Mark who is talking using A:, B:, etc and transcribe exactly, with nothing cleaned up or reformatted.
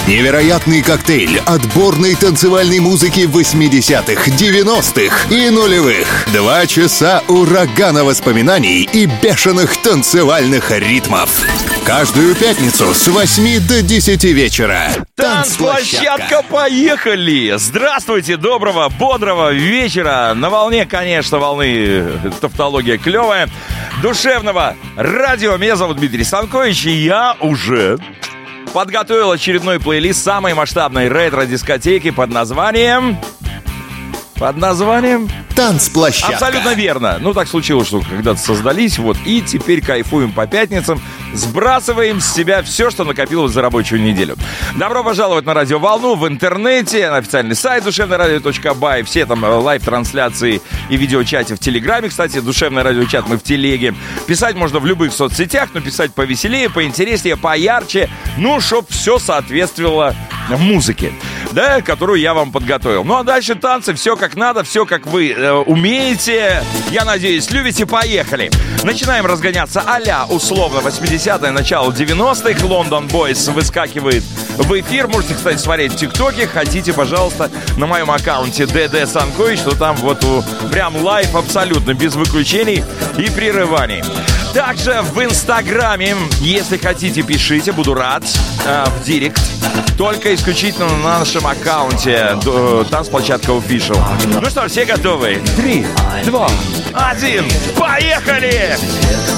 A: Невероятный коктейль отборной танцевальной музыки восьмидесятых, девяностых и нулевых. Два часа урагана воспоминаний и бешеных танцевальных ритмов. Каждую пятницу с восьми до десяти вечера.
B: Танцплощадка, поехали! Здравствуйте, доброго, бодрого вечера. На волне, конечно, волны, тавтология клевая, душевного радио. Меня зовут Дмитрий Станкович, и я уже подготовил очередной плейлист самой масштабной ретро-дискотеки под названием... Под названием...
A: Танцплощадка.
B: Абсолютно верно. Ну, так случилось, что когда-то создались, вот, и теперь кайфуем по пятницам, сбрасываем с себя все, что накопилось за рабочую неделю. Добро пожаловать на радиоволну в интернете, на официальный сайт душевное радио точка бай, все там лайв-трансляции и видеочате в Телеграме, кстати, душевное радиочат мы в Телеге. Писать можно в любых соцсетях, но писать повеселее, поинтереснее, поярче, ну, чтоб все соответствовало музыке, да, которую я вам подготовил. Ну, а дальше танцы, все как надо, все как вы э, умеете. Я надеюсь, любите. Поехали. Начинаем разгоняться а-ля условно восьмидесятые, начало девяностых. London Boys выскакивает в эфир. Можете, кстати, смотреть в ТикТоке. Хотите, пожалуйста, на моем аккаунте ди ди Станкович, что там вот прям лайв абсолютно, без выключений и прерываний. Также в Инстаграме, если хотите, пишите, буду рад, э, в директ. Только исключительно на нашем аккаунте э, Танцплощадка Official. Ну что, все готовы? Три, два, один, поехали!